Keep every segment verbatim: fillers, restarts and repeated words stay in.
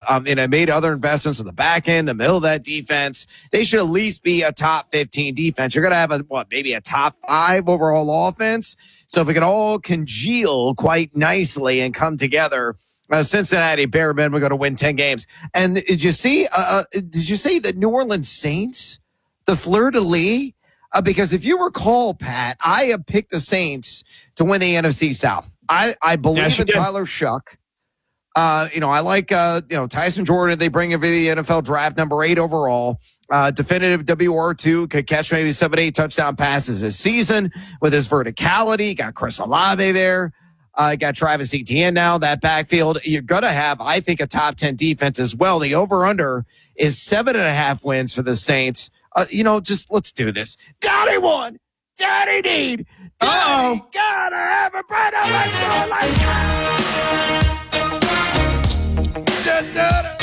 Um, and I made other investments in the back end, the middle of that defense. They should at least be a top fifteen defense. You're going to have a, what, maybe a top five overall offense. So if it can all congeal quite nicely and come together, uh, Cincinnati, bare minimum, we're going to win ten games. And did you see, uh, did you see the New Orleans Saints, the fleur-de-lis? Uh, because if you recall, Pat, I have picked the Saints to win the N F C South. I, I believe yes, in did. Tyler Shuck. Uh, you know, I like, uh, you know, Tyson Jordan. They bring him to the N F L draft, number eight overall. Uh, definitive W R two, could catch maybe seven, eight touchdown passes this season with his verticality. Got Chris Olave there. Uh, got Travis Etienne now. That backfield, you're going to have, I think, a top ten defense as well. The over-under is seven and a half wins for the Saints. Uh, you know, just let's do this. Daddy won. Daddy need. Daddy Uh-oh. gotta have a bread of like da, da, da.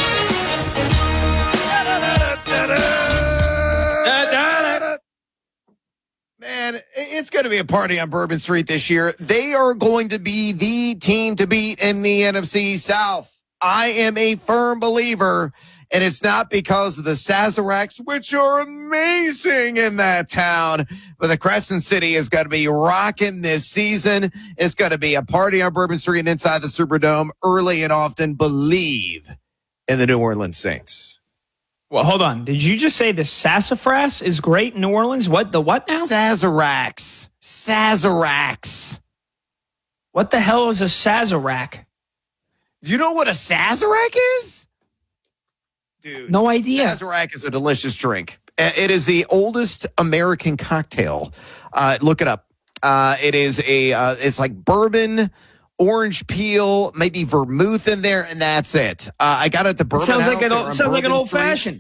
Man, it's going to be a party on Bourbon Street this year. They are going to be the team to beat in the N F C South. I am a firm believer. And it's not because of the Sazeracs, which are amazing in that town. But the Crescent City is going to be rocking this season. It's going to be a party on Bourbon Street and inside the Superdome. Early and often believe in the New Orleans Saints. Well, hold on. Did you just say the sassafras is great in New Orleans? What? The what now? Sazeracs. Sazeracs. What the hell is a Sazerac? Do you know what a Sazerac is? Dude, no idea. Sazerac is a delicious drink. It is the oldest American cocktail. Uh, look it up. Uh, it is a, uh, it's like bourbon, orange peel, maybe vermouth in there, and that's it. Uh, I got it at the Bourbon sounds House. Like an old, sounds like an old fashioned.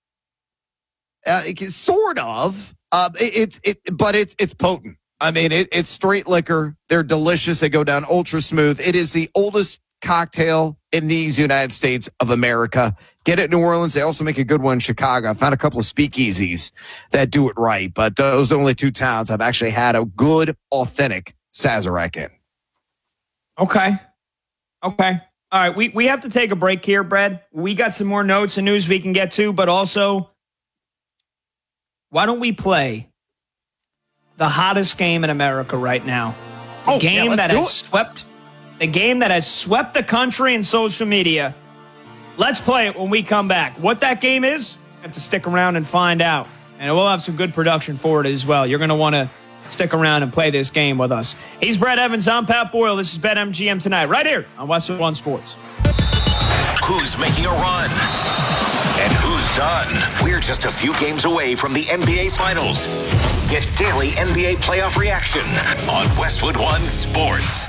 Uh, it, sort of. Uh, it's it, it, but it's it's potent. I mean, it, it's straight liquor. They're delicious. They go down ultra smooth. It is the oldest cocktail in these United States of America. Get it in New Orleans. They also make a good one in Chicago. I found a couple of speakeasies that do it right, but those are only two towns I've actually had a good, authentic Sazerac in. Okay. Okay. All right. We, we have to take a break here, Brad. We got some more notes and news we can get to, but also, why don't we play the hottest game in America right now? The oh, game yeah, that has it. swept the game that has swept the country and social media. Let's play it when we come back. What that game is, you have to stick around and find out. And we'll have some good production for it as well. You're going to want to stick around and play this game with us. He's Brad Evans. I'm Pat Boyle. This is BetMGM Tonight, right here on Westwood One Sports. Who's making a run? And who's done? We're just a few games away from the N B A Finals. Get daily N B A playoff reaction on Westwood One Sports.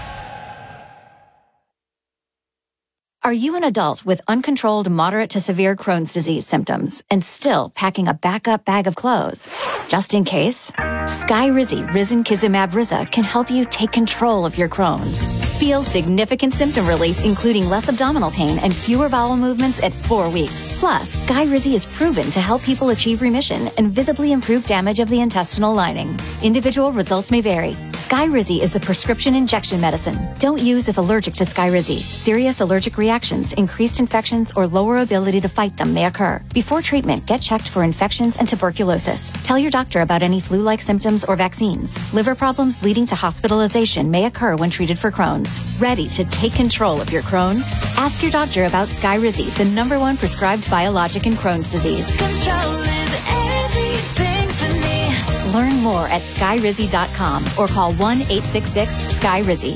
Are you an adult with uncontrolled moderate to severe Crohn's disease symptoms and still packing a backup bag of clothes? Just in case, Skyrizi Risankizumab Riza can help you take control of your Crohn's. Feel significant symptom relief, including less abdominal pain and fewer bowel movements at four weeks. Plus, Skyrizi is proven to help people achieve remission and visibly improve damage of the intestinal lining. Individual results may vary. Skyrizi is a prescription injection medicine. Don't use if allergic to Skyrizi. Serious allergic reactions, increased infections, or lower ability to fight them may occur. Before treatment, get checked for infections and tuberculosis. Tell your doctor about any flu-like symptoms or vaccines. Liver problems leading to hospitalization may occur when treated for Crohn's. Ready to take control of your Crohn's? Ask your doctor about Skyrizi, the number one prescribed biologic in Crohn's disease. Control is everything to me. Learn more at skyrizi dot com or call one eight six six Skyrizi.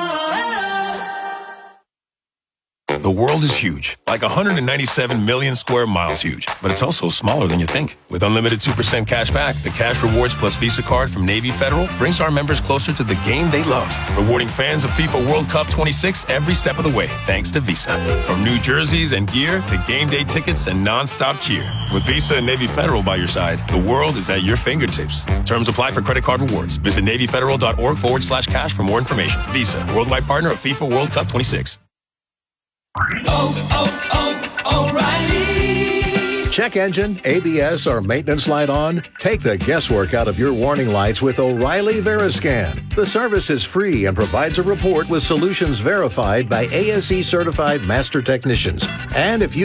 The world is huge, like one hundred ninety-seven million square miles huge, but it's also smaller than you think. With unlimited two percent cash back, the Cash Rewards Plus Visa card from Navy Federal brings our members closer to the game they love, rewarding fans of FIFA World Cup twenty-six every step of the way, thanks to Visa. From new jerseys and gear to game day tickets and nonstop cheer. With Visa and Navy Federal by your side, the world is at your fingertips. Terms apply for credit card rewards. Visit NavyFederal.org forward slash cash for more information. Visa, worldwide partner of FIFA World Cup twenty-six. Oh, oh, oh, O'Reilly. Check engine, A B S, or maintenance light on? Take the guesswork out of your warning lights with O'Reilly Veriscan. The service is free and provides a report with solutions verified by A S E certified master technicians. And if you